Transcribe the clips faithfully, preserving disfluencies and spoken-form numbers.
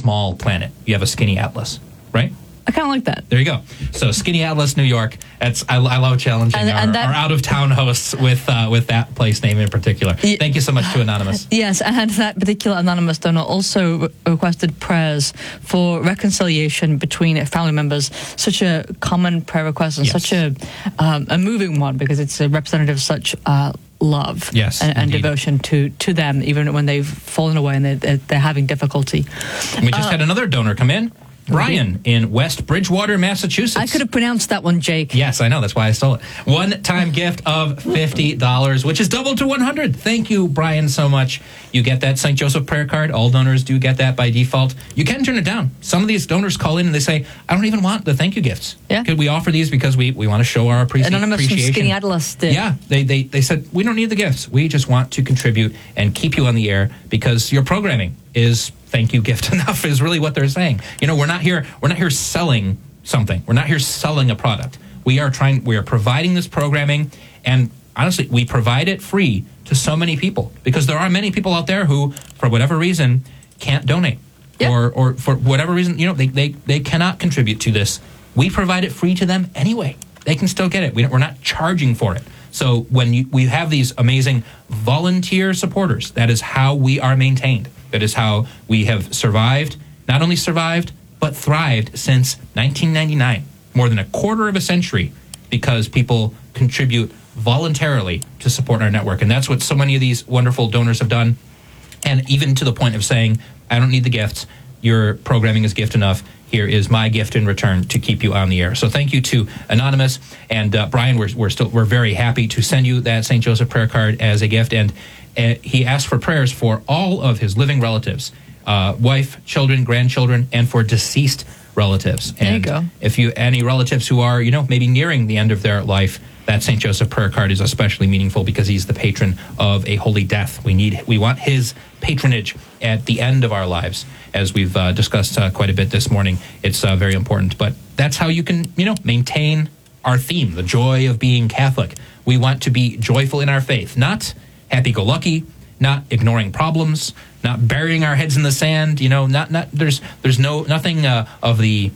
small planet. You have a skinny atlas, right? I kind of like that. There you go. So Skinny Atlas, New York. That's I, I love challenging And- our, and that- our out-of-town hosts with uh, with that place name in particular. Ye- Thank you so much to Anonymous. Yes, and that particular anonymous donor also re- requested prayers for reconciliation between family members. Such a common prayer request and Yes. such a um, a moving one, because it's a representative of such uh, love Yes, and, and indeed. devotion to, to them, even when they've fallen away and they're, they're, they're having difficulty. We just Uh, had another donor come in. Brian in West Bridgewater, Massachusetts. I could have pronounced that one, Jake. Yes, I know. That's why I stole it. One-time gift of fifty dollars, which is doubled to one hundred dollars. Thank you, Brian, so much. You get that Saint Joseph prayer card. All donors do get that by default. You can turn it down. Some of these donors call in and they say, I don't even want the thank you gifts. Yeah. Could we offer these because we, we want to show our appreci- Anonymous from appreciation? Skinny Atlas did. Yeah, they, they, they said, we don't need the gifts. We just want to contribute and keep you on the air because your programming is thank you gift enough is really what they're saying. You know, we're not here, we're not here selling something. We're not here selling a product. We are trying, we are providing this programming, and honestly, we provide it free to so many people because there are many people out there who, for whatever reason, can't donate. Yeah. Or, or for whatever reason, you know, they, they, they cannot contribute to this. We provide it free to them anyway. They can still get it. We don't, we're not charging for it. So when you, we have these amazing volunteer supporters, that is how we are maintained. That is how we have survived, not only survived, but thrived since nineteen ninety-nine, more than a quarter of a century, because people contribute voluntarily to support our network. And that's what so many of these wonderful donors have done. And even to the point of saying, I don't need the gifts. Your programming is gift enough. Here is my gift in return to keep you on the air. So thank you to Anonymous and uh, Brian. We're, we're still we're very happy to send you that Saint Joseph prayer card as a gift. And uh, he asked for prayers for all of his living relatives, uh, wife, children, grandchildren, and for deceased relatives. There you And go. if you any relatives who are, you know, maybe nearing the end of their life, that Saint Joseph prayer card is especially meaningful because he's the patron of a holy death. We need, we want his patronage at the end of our lives, as we've uh, discussed uh, quite a bit this morning. It's uh, very important. But that's how you can, you know, maintain our theme, the joy of being Catholic. We want to be joyful in our faith, not happy-go-lucky, not ignoring problems, not burying our heads in the sand. You know, not not there's there's no nothing uh, of the.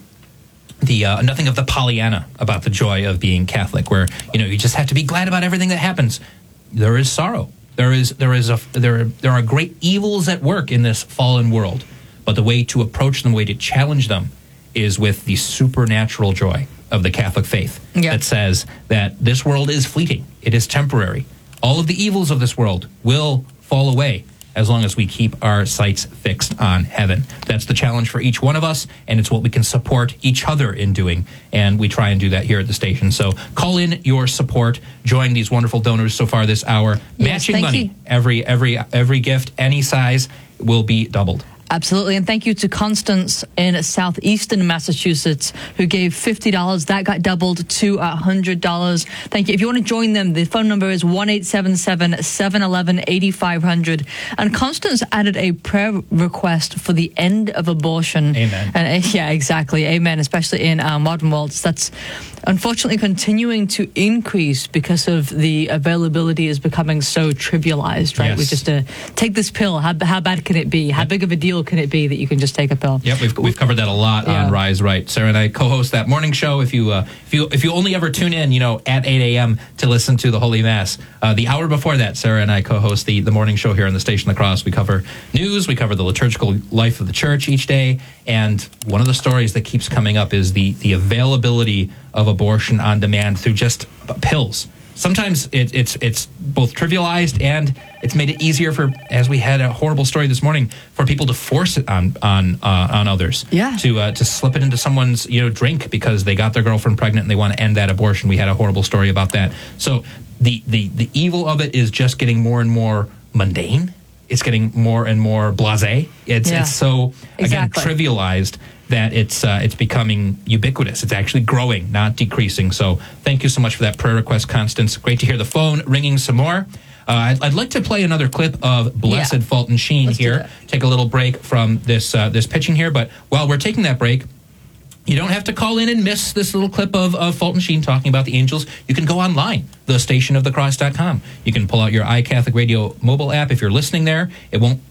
The uh, nothing of the Pollyanna about the joy of being Catholic, where you know you just have to be glad about everything that happens. There is sorrow. There is there is a there there are great evils at work in this fallen world, but the way to approach them, the way to challenge them, is with the supernatural joy of the Catholic faith Yeah. that says that this world is fleeting, it is temporary. All of the evils of this world will fall away as long as we keep our sights fixed on heaven. That's the challenge for each one of us, and it's what we can support each other in doing, and we try and do that here at the station. So call in your support, join these wonderful donors so far this hour. Yes, Matching thank money, you. every every every gift, any size, will be doubled. Absolutely. And thank you to Constance in southeastern Massachusetts who gave fifty dollars. That got doubled to one hundred dollars. Thank you. If you want to join them, the phone number is one eight seven seven, seven one one, eight five zero zero. And Constance added a prayer request for the end of abortion. Amen. And uh, yeah, exactly. Amen. Especially in our modern world. That's unfortunately continuing to increase because of the availability is becoming so trivialized, right? Yes. We just uh, take this pill. How, how bad can it be? How big of a deal can it be that you can just take a pill? Yep, we've we've covered that a lot Yeah. on Rise Right. Sarah and I co-host that morning show. If you uh, if you if you only ever tune in, you know, at eight a.m. to listen to the Holy Mass, uh, the hour before that, Sarah and I co-host the the morning show here on the Station of the Cross. We cover news, we cover the liturgical life of the Church each day, and one of the stories that keeps coming up is the the availability of abortion on demand through just pills. Sometimes it, it's it's both trivialized and it's made it easier for, as we had a horrible story this morning, for people to force it on on uh, on others. Yeah. To uh, to slip it into someone's you know drink because they got their girlfriend pregnant and they want to end that abortion. We had a horrible story about that. So the the the evil of it is just getting more and more mundane. It's getting more and more blasé. It's Yeah. it's so Exactly. again trivialized that it's uh, it's becoming ubiquitous. It's actually growing, not decreasing. So thank you so much for that prayer request, Constance. Great to hear the phone ringing some more. Uh, I'd, I'd like to play another clip of Blessed Yeah. Fulton Sheen Let's do here. that. Take a little break from this uh, this pitching here. But while we're taking that break, you don't have to call in and miss this little clip of, of Fulton Sheen talking about the angels. You can go online, the station of the cross dot com. You can pull out your iCatholic Radio mobile app. If you're listening there, it won't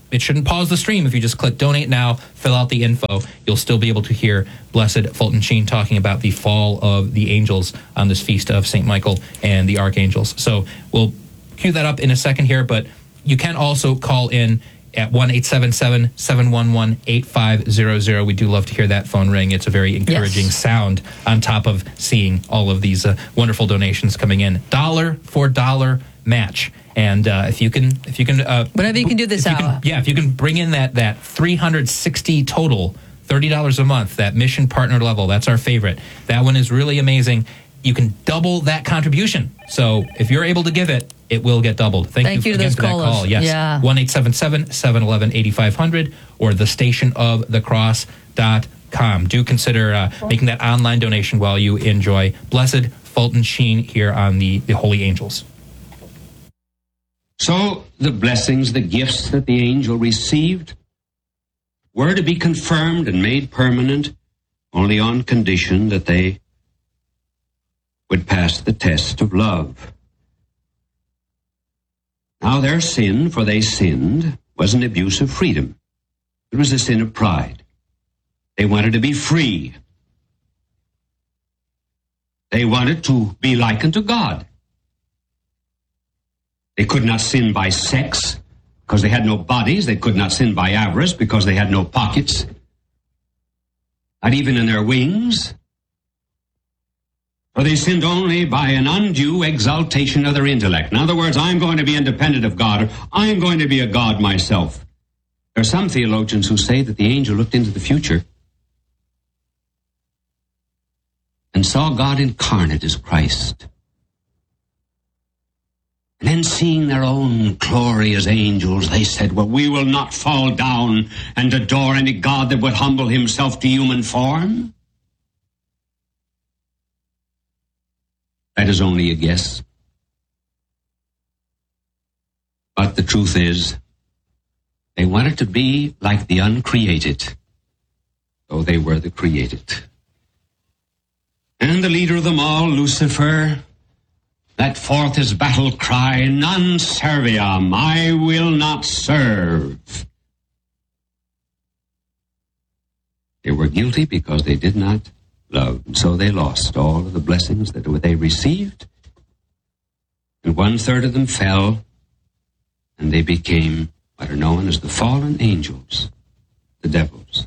it shouldn't pause the stream if you just click donate now, fill out the info. You'll still be able to hear Blessed Fulton Sheen talking about the fall of the angels on this feast of Saint Michael and the archangels. So we'll cue that up in a second here, but you can also call in at one eight seven seven, seven one one, eight five zero zero. We do love to hear that phone ring. It's a very encouraging yes. sound on top of seeing all of these uh, wonderful donations coming in. Dollar for dollar match. And uh, if you can, if you can, uh, whatever you can do this hour, can, yeah, if you can bring in that that three hundred sixty total, thirty dollars a month, that mission partner level, that's our favorite. That one is really amazing. You can double that contribution. So if you're able to give it, it will get doubled. Thank, Thank you, you again to for that callers. call. Yes, yeah. one eight seven seven, seven one one, eight five zero zero or the station of the cross dot com. Do consider uh, making that online donation while you enjoy Blessed Fulton Sheen here on the, the Holy Angels. So the blessings, the gifts that the angel received were to be confirmed and made permanent only on condition that they would pass the test of love. Now their sin, for they sinned, was an abuse of freedom. It was a sin of pride. They wanted to be free. They wanted to be like unto God. They could not sin by sex because they had no bodies. They could not sin by avarice because they had no pockets. Not even in their wings. For they sinned only by an undue exaltation of their intellect. In other words, I'm going to be independent of God. Or I'm going to be a God myself. There are some theologians who say that the angel looked into the future and saw God incarnate as Christ. And then seeing their own glory as angels, they said, well, we will not fall down and adore any God that would humble himself to human form. That is only a guess. But the truth is, they wanted to be like the uncreated, though they were the created. And the leader of them all, Lucifer, let forth his battle cry, non serviam, I will not serve. They were guilty because they did not love, and so they lost all of the blessings that they received, and one third of them fell, and they became what are known as the fallen angels, the devils.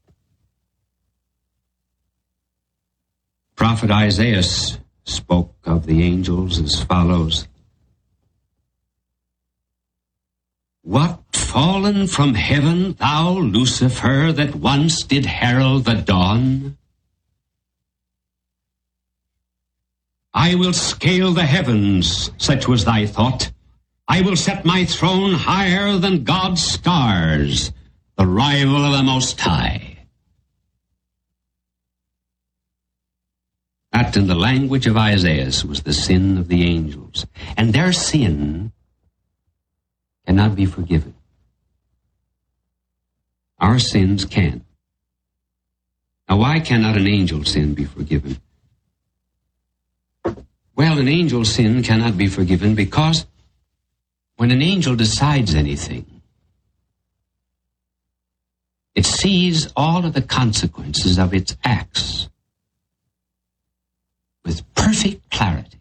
Prophet Isaiah spoke of the angels as follows. What, fallen from heaven, thou Lucifer, that once did herald the dawn? I will scale the heavens, such was thy thought. I will set my throne higher than God's stars, the rival of the Most High. That, in the language of Isaiah, was the sin of the angels. And their sin cannot be forgiven. Our sins can. Now, why cannot an angel's sin be forgiven? Well, an angel's sin cannot be forgiven because when an angel decides anything, it sees all of the consequences of its acts with perfect clarity.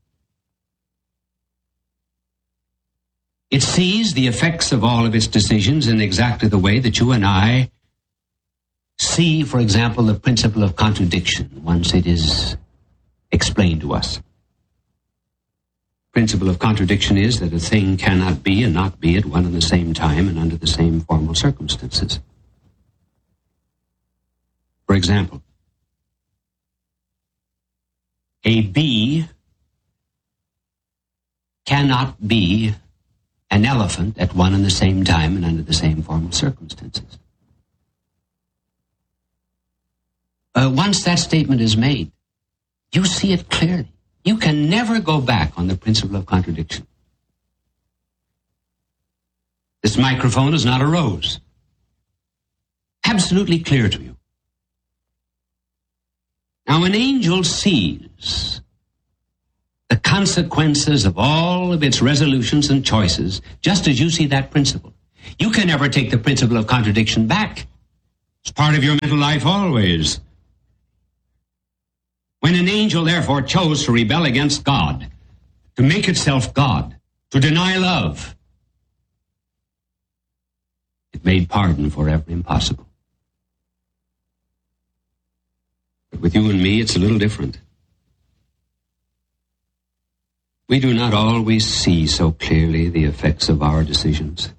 It sees the effects of all of its decisions in exactly the way that you and I see, for example, the principle of contradiction once it is explained to us. Principle of contradiction is that a thing cannot be and not be at one and the same time and under the same formal circumstances. For example, a bee cannot be an elephant at one and the same time and under the same formal circumstances. Uh, once that statement is made, you see it clearly. You can never go back on the principle of contradiction. This microphone is not a rose. Absolutely clear to you. Now, an angel sees the consequences of all of its resolutions and choices, just as you see that principle. You can never take the principle of contradiction back. It's part of your mental life always. When an angel, therefore, chose to rebel against God, to make itself God, to deny love, it made pardon forever impossible. But with you and me, it's a little different. We do not always see so clearly the effects of our decisions.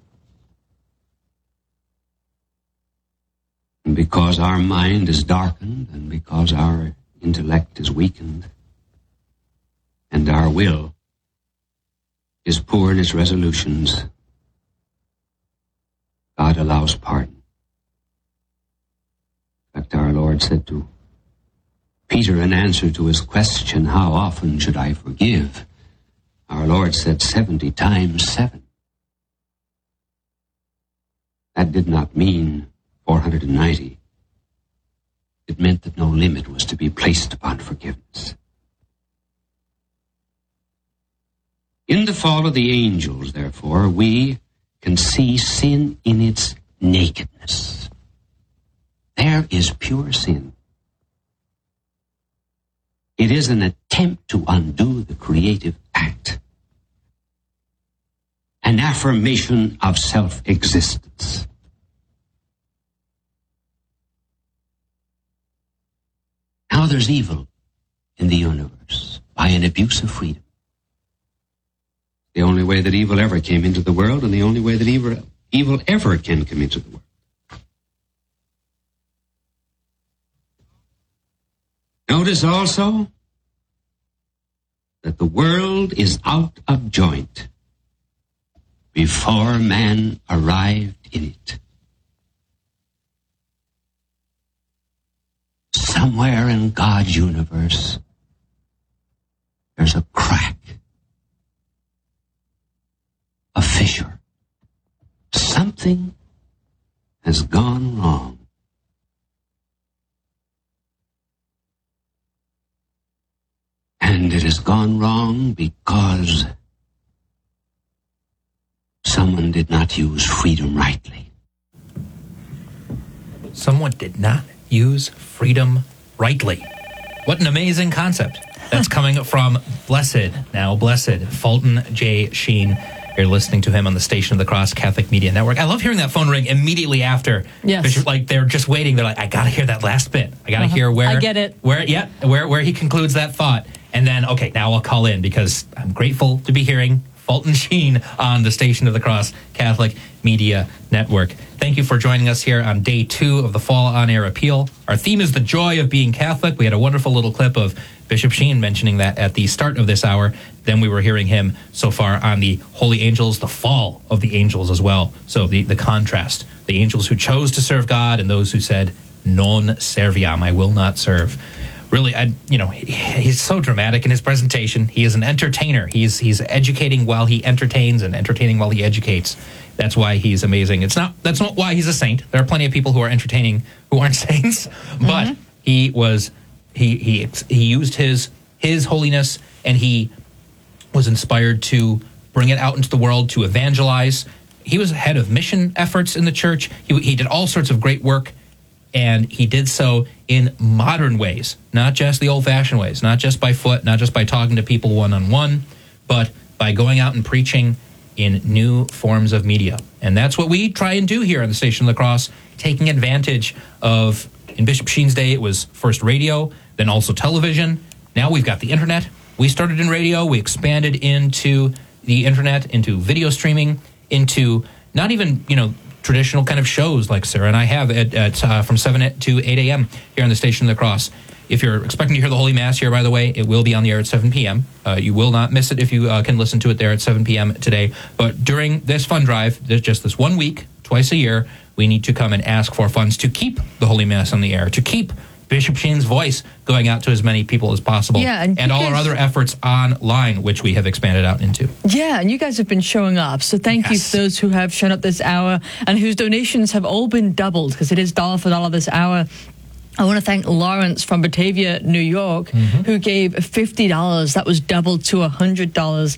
And because our mind is darkened, and because our intellect is weakened, and our will is poor in its resolutions, God allows pardon. In fact, our Lord said to Peter in answer to his question, how often should I forgive? Our Lord said seventy times seven. That did not mean four hundred ninety. It meant that no limit was to be placed upon forgiveness. In the fall of the angels, therefore, we can see sin in its nakedness. There is pure sin. It is an attempt to undo the creative act, an affirmation of self-existence. Now there's evil in the universe by an abuse of freedom. The only way that evil ever came into the world, and the only way that evil, evil ever can come into the world. Notice also that the world is out of joint before man arrived in it. Somewhere in God's universe, there's a crack, a fissure. Something has gone wrong. And it has gone wrong because someone did not use freedom rightly. Someone did not use freedom rightly. What an amazing concept. That's coming from Blessed, now Blessed, Fulton J. Sheen. You're listening to him on the Station of the Cross Catholic Media Network. I love hearing that phone ring immediately after. Yes. Bishop, like they're just waiting. They're like, I got to hear that last bit. I got to Uh-huh. hear where. I get it. Where, yeah, where, where he concludes that thought. And then, okay, now I'll call in because I'm grateful to be hearing Fulton Sheen on the Station of the Cross Catholic Media Network. Thank you for joining us here on day two of the Fall On Air Appeal. Our theme is the joy of being Catholic. We had a wonderful little clip of Bishop Sheen mentioning that at the start of this hour. Then we were hearing him so far on the holy angels, the fall of the angels as well. So the, the contrast, the angels who chose to serve God and those who said, non serviam, I will not serve. Really, I, you know, he, he's so dramatic in his presentation. He is an entertainer. He's he's educating while he entertains and entertaining while he educates. That's why he's amazing. It's not that's not why he's a saint. There are plenty of people who are entertaining who aren't saints, but mm-hmm. he was he he he used his his holiness, and he was inspired to bring it out into the world to evangelize. He was head of mission efforts in the church. He he did all sorts of great work. And he did so in modern ways, not just the old-fashioned ways, not just by foot, not just by talking to people one-on-one, but by going out and preaching in new forms of media. And that's what we try and do here on the Station of the Cross, taking advantage of, in Bishop Sheen's day, it was first radio, then also television. Now we've got the internet. We started in radio. We expanded into the internet, into video streaming, into not even, you know, traditional kind of shows like Sarah and I have at, at uh, from seven to eight a.m. here on the Station of the Cross. If you're expecting to hear the Holy Mass here, by the way, it will be on the air at seven p.m. Uh, you will not miss it if you uh, can listen to it there at seven p.m. today. But during this fund drive, there's just this one week, twice a year, we need to come and ask for funds to keep the Holy Mass on the air, to keep Bishop Sheen's voice going out to as many people as possible. Yeah, and, and all our other efforts online, which we have expanded out into. Yeah, and you guys have been showing up. So thank yes. you for those who have shown up this hour and whose donations have all been doubled, because it is dollar for dollar this hour. I want to thank Lawrence from Batavia, New York, mm-hmm. who gave fifty dollars. That was doubled to one hundred dollars.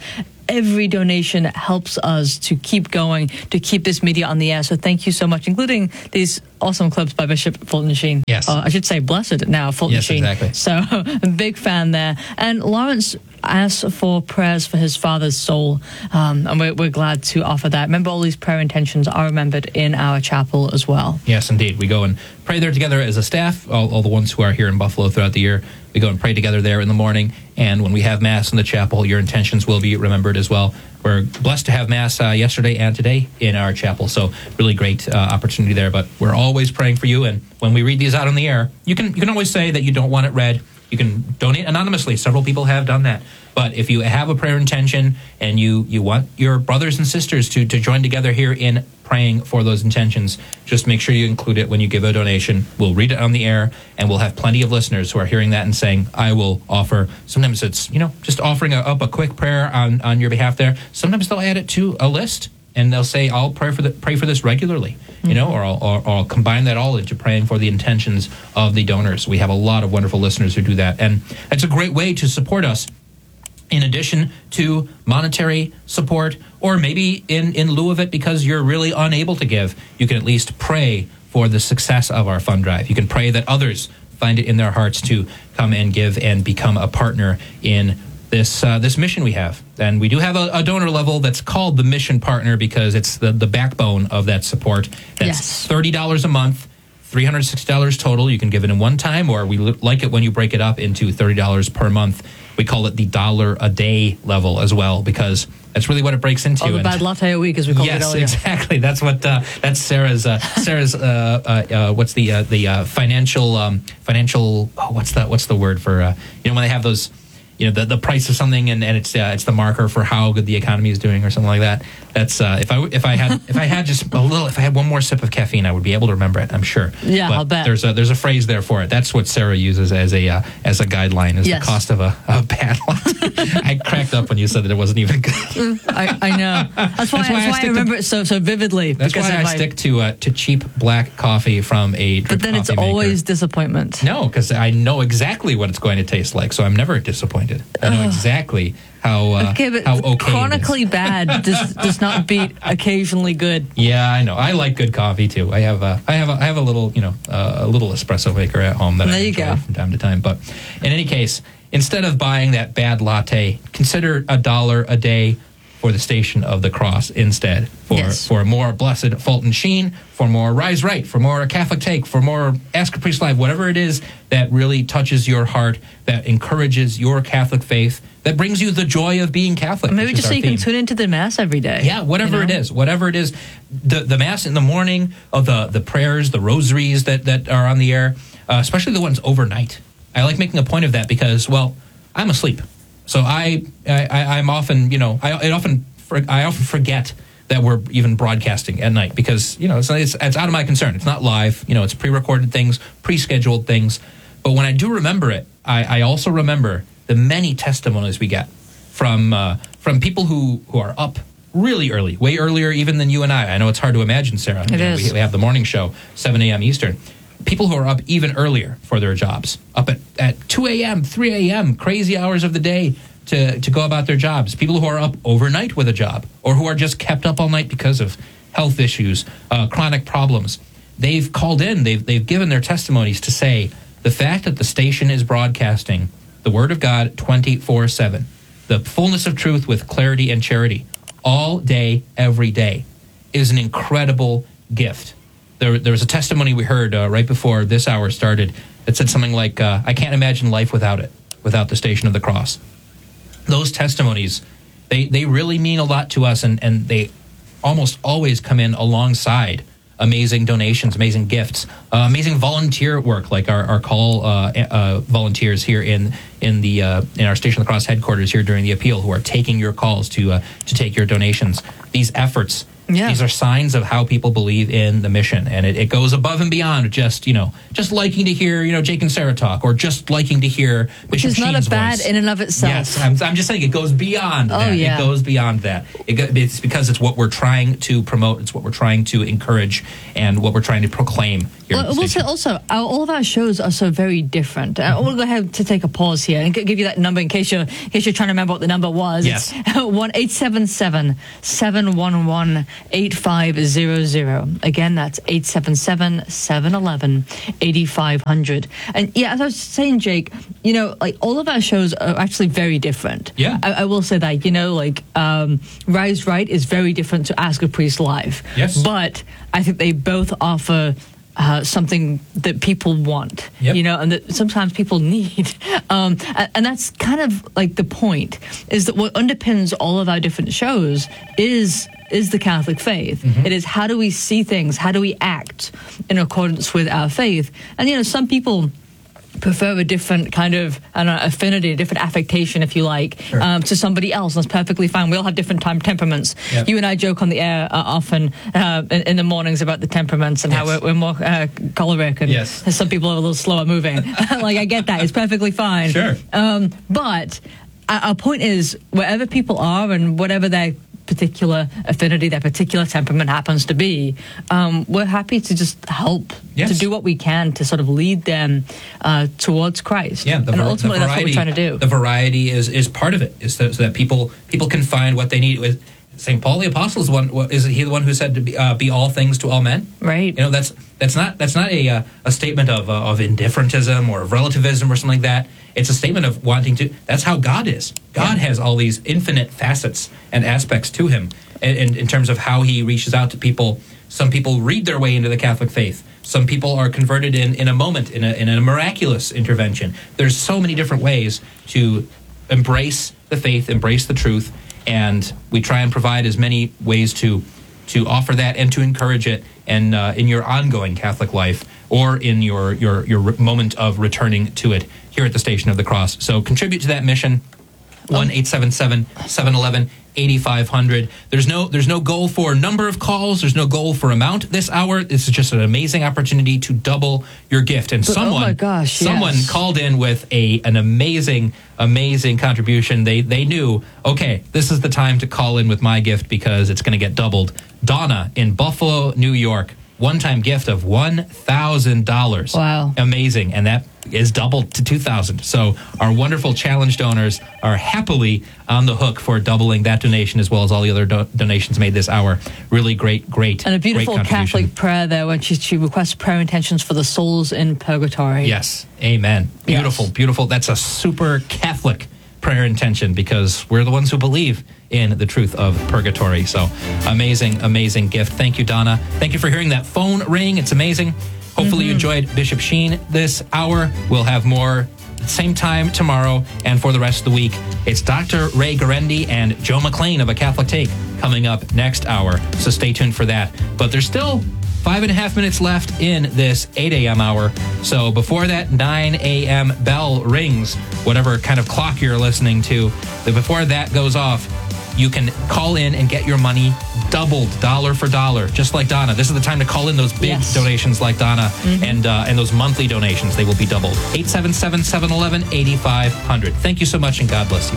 every donation helps us to keep going, to keep this media on the air. So thank you so much, including these awesome clips by Bishop Fulton Sheen. Yes. Uh, I should say blessed now, Fulton Yes, Sheen. exactly. So a big fan there. And Lawrence asked for prayers for his father's soul, um, and we're, we're glad to offer that. Remember, all these prayer intentions are remembered in our chapel as well. Yes, indeed. We go and pray there together as a staff, all, all the ones who are here in Buffalo throughout the year. We go and pray together there in the morning, and when we have Mass in the chapel, your intentions will be remembered as well. We're blessed to have Mass uh, yesterday and today in our chapel, so really great uh, opportunity there. But we're always praying for you, and when we read these out on the air, you can you can always say that you don't want it read. You can donate anonymously. Several people have done that. But if you have a prayer intention and you, you want your brothers and sisters to, to join together here in praying for those intentions, just make sure you include it when you give a donation. We'll read it on the air, and we'll have plenty of listeners who are hearing that and saying, I will offer. Sometimes it's, you know, just offering a, up a quick prayer on, on your behalf there. Sometimes they'll add it to a list, and they'll say, I'll pray for the, pray for this regularly, you know, or I'll, or, or I'll combine that all into praying for the intentions of the donors. We have a lot of wonderful listeners who do that, and it's a great way to support us in addition to monetary support, or maybe in, in lieu of it because you're really unable to give. You can at least pray for the success of our fund drive. You can pray that others find it in their hearts to come and give and become a partner in this uh, this mission we have. And we do have a, a donor level that's called the Mission Partner because it's the, the backbone of that support. That's Yes. thirty dollars a month, three hundred sixty dollars total. You can give it in one time, or we li- like it when you break it up into thirty dollars per month. We call it the dollar a day level as well, because that's really what it breaks into. Or the And- bad latte a week, as we call yes, it earlier. exactly. That's what uh, that's Sarah's uh, Sarah's uh, uh, uh, what's the uh, the uh, financial um, financial oh, what's the what's the word for uh, you know when they have those, you know, the, the price of something and, and it's uh, it's the marker for how good the economy is doing or something like that. That's uh, if I if I had if I had just a little if I had one more sip of caffeine, I would be able to remember it. I'm sure. Yeah, but I'll bet. There's a there's a phrase there for it. That's what Sarah uses as a uh, as a guideline. Is Yes. the cost of a, a bad latte. I cracked up when you said that it wasn't even good. I, I know. That's why, That's why I that's why I, stick to- remember it so so vividly. That's because why of I my- stick to uh, to cheap black coffee from a drip But then it's coffee maker. always disappointment. No, because I know exactly what it's going to taste like, so I'm never disappointed. I know exactly how uh, Okay, but how okay chronically it is. bad does does not beat occasionally good. Yeah, I know. I like good coffee too. I have a I have a I have a little you know uh, a little espresso maker at home that There I you enjoy go. from time to time. But in any case, instead of buying that bad latte, consider a dollar a day for the Station of the Cross instead. For Yes. for more Blessed Fulton Sheen, for more Rise Right, for more Catholic Take, for more Ask a Priest Live, whatever it is that really touches your heart, that encourages your Catholic faith, that brings you the joy of being Catholic. Maybe which is just so our you can theme. tune into the mass every day. Yeah, whatever you know? it is, whatever it is, the the mass in the morning, of the the prayers, the rosaries that that are on the air, uh, especially the ones overnight. I like making a point of that because, well, I'm asleep, so I, I I'm often you know I, I often I often forget that we're even broadcasting at night because you know it's, it's it's out of my concern. It's not live, you know, it's pre-recorded things, pre-scheduled things. But when I do remember it, I, I also remember the many testimonies we get from uh, from people who, who are up really early, way earlier even than you and I. I know it's hard to imagine, Sarah. It You know, is. We, we have the morning show, seven a.m. Eastern. People who are up even earlier for their jobs, up at, at two a.m., three a.m., crazy hours of the day to, to go about their jobs. People who are up overnight with a job or who are just kept up all night because of health issues, uh, chronic problems. They've called in, they've, they've given their testimonies to say the fact that the station is broadcasting the Word of God twenty-four seven, the fullness of truth with clarity and charity, all day, every day, is an incredible gift. There, there was a testimony we heard uh, right before this hour started that said something like, uh, I can't imagine life without it, without the Station of the Cross. Those testimonies, they, they really mean a lot to us, and, and they almost always come in alongside amazing donations, amazing gifts, uh, amazing volunteer work, like our, our call uh, uh, volunteers here in in the uh, in our Station of the Cross headquarters here during the appeal, who are taking your calls to uh, to take your donations. These efforts Yeah. These are signs of how people believe in the mission, and it, it goes above and beyond just, you know, just liking to hear, you know, Jake and Sarah talk, or just liking to hear Which Bishop is not Sheen's a bad voice. in and of itself. Yes, I'm, I'm just saying it goes beyond Oh, that. yeah. It goes beyond that. It go, it's because it's what we're trying to promote, it's what we're trying to encourage, and what we're trying to proclaim here at Well, the we'll say station. also, our, all of our shows are so very different. Uh, we'll go ahead to take a pause here and g- give you that number in case you're, in case you're trying to remember what the number was. Yes. It's one eight seven seven, seven one one, eight five zero zero. Again, that's eight seven seven, seven one one, eight five zero zero. And yeah, as I was saying, Jake, you know, like all of our shows are actually very different. Yeah. I, I will say that, you know, like um, Rise Right is very different to Ask a Priest Live. Yes. But I think they both offer uh, something that people want, Yep. you know, and that sometimes people need. Um, and, and that's kind of like the point, is that what underpins all of our different shows is is the Catholic faith. Mm-hmm. It is how do we see things, how do we act in accordance with our faith. And, you know, some people prefer a different kind of, I don't know, affinity, a different affectation, if you like, Sure. um, to somebody else. That's perfectly fine. We all have different time temperaments. Yep. You and I joke on the air uh, often uh, in, in the mornings about the temperaments and how Yes. we're, we're more uh, choleric, and Yes. some people are a little slower moving. Like, I get that. It's perfectly fine. Sure. Um, but our our point is, wherever people are and whatever their particular affinity, their particular temperament happens to be, um, we're happy to just help, Yes. to do what we can to sort of lead them uh, towards Christ. Yeah, the, and var- ultimately the that's what variety, we're trying to do. The variety is, is part of it, is that, so that people people can find what they need. With Saint Paul the Apostle is one. what- Is he the one who said to be, uh, be all things to all men? Right. You know, that's that's not that's not a uh, a statement of uh, of indifferentism or of relativism or something like that. It's a statement of wanting to. That's how God is. God has all these infinite facets and aspects to him, in, in, in terms of how he reaches out to people. Some people read their way into the Catholic faith. Some people are converted in, in a moment, in a, in a miraculous intervention. There's so many different ways to embrace the faith, embrace the truth, and we try and provide as many ways to to offer that and to encourage it, and uh, in your ongoing Catholic life or in your your your re- moment of returning to it here at the Station of the Cross. So contribute to that mission. one eight seven seven, seven one one, eight five zero zero. There's no there's no goal for number of calls. There's no goal for amount this hour. This is just an amazing opportunity to double your gift. And But, oh someone my gosh, someone yes. called in with a an amazing amazing contribution. They they knew, okay, this is the time to call in with my gift because it's going to get doubled. Donna in Buffalo, New York. One-time gift of one thousand dollars. Wow. Amazing. And that is doubled to two thousand dollars. So our wonderful challenge donors are happily on the hook for doubling that donation, as well as all the other do- donations made this hour. Really great, great, And a beautiful great contribution. Catholic prayer there when she, she requests prayer intentions for the souls in purgatory. Yes. Amen. Beautiful, Yes. beautiful. That's a super Catholic prayer intention because we're the ones who believe in the truth of purgatory. So amazing, amazing gift. Thank you, Donna. Thank you for hearing that phone ring. It's amazing. Hopefully you enjoyed Bishop Sheen this hour. We'll have more same time tomorrow and for the rest of the week. It's Doctor Ray Garendi and Joe McLean of A Catholic Take coming up next hour. So stay tuned for that. But there's still five and a half minutes left in this eight a.m. hour. So before that nine a.m. bell rings, whatever kind of clock you're listening to, before that goes off, you can call in and get your money doubled, dollar for dollar, just like Donna. This is the time to call in those big Yes. donations like Donna, and uh, and those monthly donations. They will be doubled. eight seven seven, seven one one, eight five zero zero. Thank you so much, and God bless you.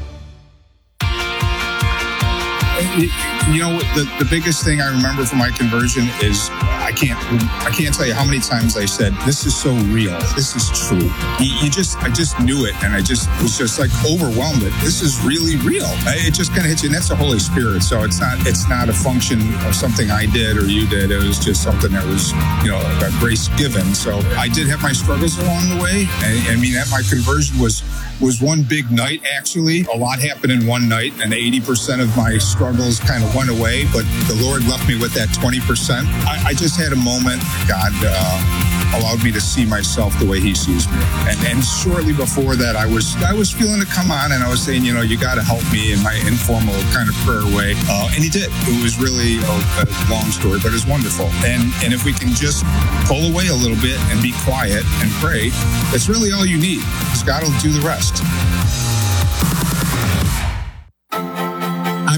You, you know, the, the biggest thing I remember from my conversion is I can't I can't tell you how many times I said, this is so real. This is true. You, you just, I just knew it, and I just was just like overwhelmed that this is really real. It just kind of hits you, and that's the Holy Spirit. So it's not it's not a function of something I did or you did. It was just something that was, you know, a grace given. So I did have my struggles along the way. I, I mean, at my conversion was was one big night, actually. A lot happened in one night, and eighty percent of my struggles kind of went away, but the Lord left me with that twenty percent. I, I just had a moment. God uh, allowed me to see myself the way He sees me. And, and shortly before that, I was I was feeling it come on, and I was saying, you know, you got to help me in my informal kind of prayer way. Uh, and He did. It was really a, a long story, but it's wonderful. And, and if we can just pull away a little bit and be quiet and pray, that's really all you need, because God will do the rest. I'm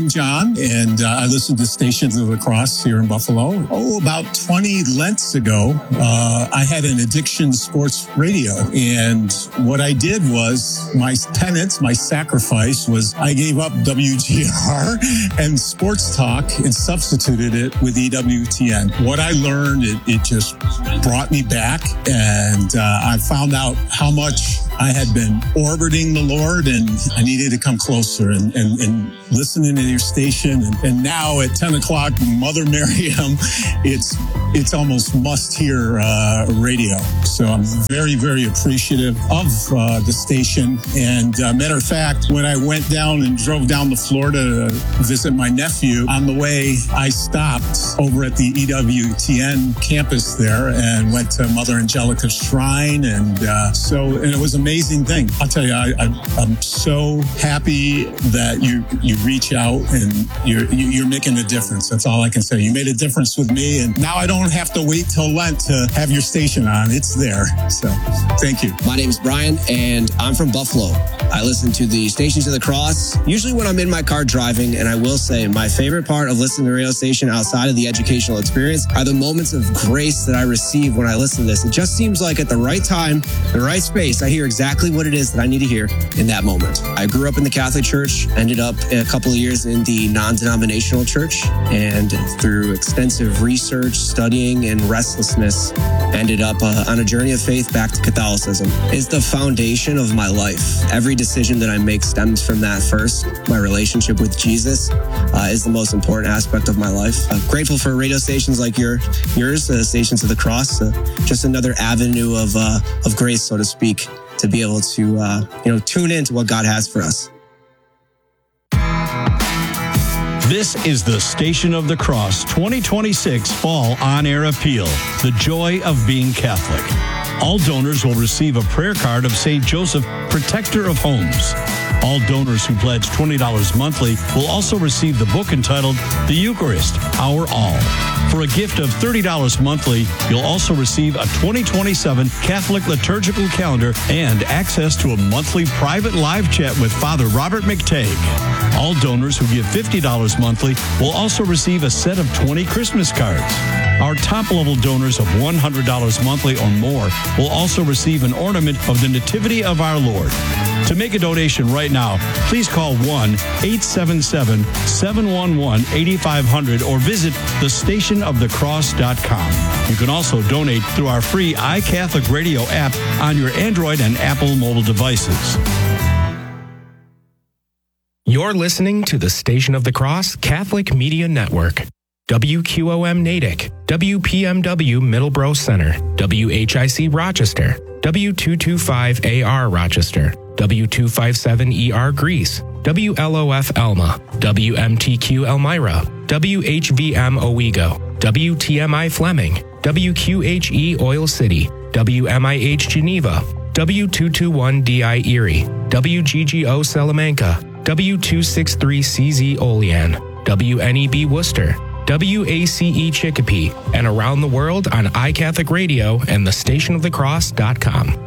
I'm John, and uh, I listen to Stations of the Cross here in Buffalo. Oh, about twenty Lents ago, uh, I had an Addiction Sports Radio, and what I did was, my penance, my sacrifice was I gave up W G R and sports talk and substituted it with E W T N. What I learned, it, it just brought me back, and uh, I found out how much I had been orbiting the Lord, and I needed to come closer and, and, and listening to your station. And, and now at ten o'clock, Mother Miriam, it's it's almost must-hear uh, radio. So I'm very, very appreciative of uh, the station. And uh, matter of fact, when I went down and drove down to Florida to visit my nephew, on the way, I stopped over at the E W T N campus there and went to Mother Angelica's shrine. And uh, so, and it was an amazing thing. I'll tell you, I, I, I'm so happy that you you reach out and you're you're making a difference. That's all I can say. You made a difference with me, and now I don't have to wait till Lent to have your station on. It's there. So thank you. My name is Brian, and I'm from Buffalo. I listen to the Stations of the Cross, usually when I'm in my car driving, and I will say my favorite part of listening to the radio station outside of the educational experience are the moments of grace that I receive when I listen to this. It just seems like at the right time, the right space, I hear exactly what it is that I need to hear in that moment. I grew up in the Catholic Church, ended up a couple of years in the non-denominational church, and through extensive research, studying, and restlessness, ended up uh, on a journey of faith back to Catholicism. It's the foundation of my life. Every decision that I make stems from that first. My relationship with Jesus uh, is the most important aspect of my life. I'm grateful for radio stations like your, yours, uh, Stations of the Cross, uh, just another avenue of uh, of grace, so to speak, to be able to uh, you know tune into what God has for us. This is the Station of the Cross twenty twenty-six Fall On-Air Appeal, the joy of being Catholic. All donors will receive a prayer card of Saint Joseph, Protector of Homes. All donors who pledge twenty dollars monthly will also receive the book entitled The Eucharist, Our All. For a gift of thirty dollars monthly, you'll also receive a twenty twenty-seven Catholic liturgical calendar and access to a monthly private live chat with Father Robert McTagg. All donors who give fifty dollars monthly will also receive a set of twenty Christmas cards. Our top-level donors of one hundred dollars monthly or more will also receive an ornament of the Nativity of our Lord. To make a donation right now, please call one eight seven seven, seven one one, eight five zero zero or visit the station of the cross dot com. You can also donate through our free iCatholic Radio app on your Android and Apple mobile devices. You're listening to the Station of the Cross Catholic Media Network. W Q O M Natick, W P M W Middleborough Center, W H I C Rochester, W two twenty-five A R Rochester, W two fifty-seven E R Greece, W L O F Elma, W M T Q Elmira, W H V M Owego, W T M I Fleming, W Q H E Oil City, W M I H Geneva, W two twenty-one D I Erie, W G G O Salamanca, W two sixty-three C Z Olean, W N E B Worcester, W A C E Chicopee, and around the world on iCatholic Radio and the station of the cross dot com.